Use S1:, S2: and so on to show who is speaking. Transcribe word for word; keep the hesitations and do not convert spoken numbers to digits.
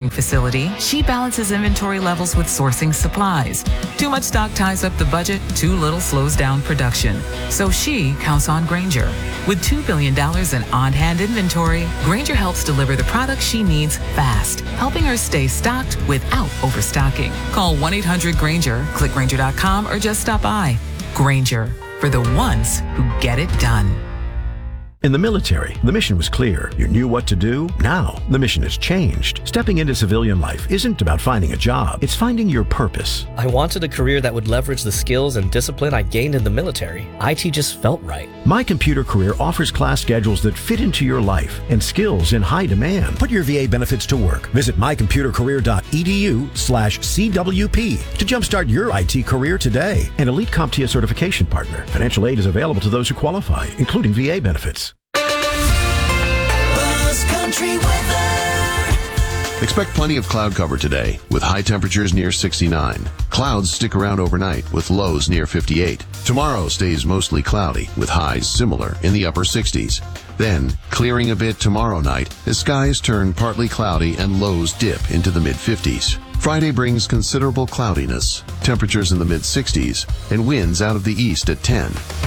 S1: facility, she balances inventory levels with sourcing supplies. Too much stock ties up the budget, too little slows down production. So she counts on Grainger. With two billion dollars in on-hand inventory, Grainger helps deliver the products she needs fast, helping her stay stocked without overstocking. Call one eight hundred Grainger, click Grainger dot com, or just stop by. Grainger, for the ones who get it done.
S2: In the military, the mission was clear. You knew what to do. Now, the mission has changed. Stepping into civilian life isn't about finding a job. It's finding your purpose.
S3: I wanted a career that would leverage the skills and discipline I gained in the military. I T just felt right.
S2: My Computer Career offers class schedules that fit into your life and skills in high demand. Put your V A benefits to work. Visit my computer career dot e d u slash C W P to jumpstart your I T career today. An Elite CompTIA certification partner. Financial aid is available to those who qualify, including V A benefits.
S4: Country weather.
S5: Expect plenty of cloud cover today with high temperatures near sixty-nine. Clouds stick around overnight with lows near fifty-eight. Tomorrow stays mostly cloudy with highs similar in the upper sixties. Then, clearing a bit tomorrow night as skies turn partly cloudy and lows dip into the mid-fifties. Friday brings considerable cloudiness, temperatures in the mid-sixties, and winds out of the east at ten.